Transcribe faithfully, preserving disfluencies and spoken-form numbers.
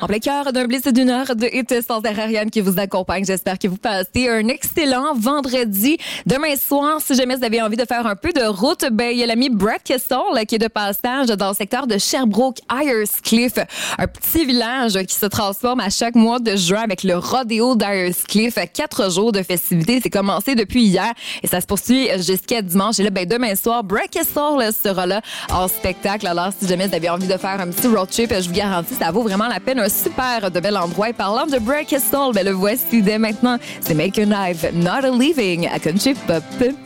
En plein cœur d'un blitz d'une heure de hit sans Ariane qui vous accompagne. J'espère que vous passez un excellent vendredi. Demain soir, si jamais vous avez envie de faire un peu de route, ben il y a l'ami Brett Kessel qui est de passage dans le secteur de Sherbrooke-Irescliffe. Un petit village qui se transforme à chaque mois de juin avec le rodéo d'Irescliffe. Quatre jours de festivités. C'est commencé depuis hier et ça se poursuit jusqu'à dimanche. Et là, ben demain soir, Brett Kessel sera là en spectacle. Alors, si jamais vous avez envie de faire un petit road trip, je vous garantis, ça vaut vraiment la peine. Un super de bel endroit. Et parlant de Brett Kessel, ben le voici dès maintenant. C'est Make a Knife, Not a Living à Country Pop.